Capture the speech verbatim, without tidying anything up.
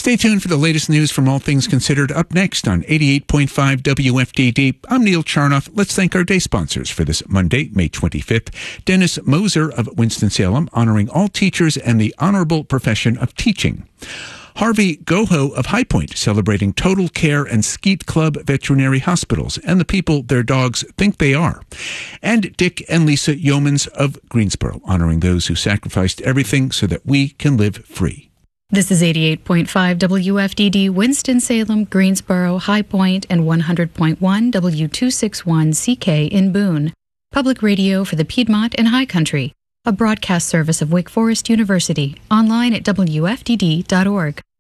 Stay tuned for the latest news from All Things Considered up next on eighty-eight point five W F D D. I'm Neil Charnoff. Let's thank our day sponsors for this Monday, May twenty-fifth. Dennis Moser of Winston-Salem, honoring all teachers and the honorable profession of teaching. Harvey Goho of High Point, celebrating Total Care and Skeet Club Veterinary Hospitals and the people their dogs think they are. And Dick and Lisa Yeomans of Greensboro, honoring those who sacrificed everything so that we can live free. This is eighty-eight point five W F D D, Winston-Salem, Greensboro, High Point, and one hundred point one W two sixty-one C K in Boone. Public radio for the Piedmont and High Country. A broadcast service of Wake Forest University. Online at W F D D dot org.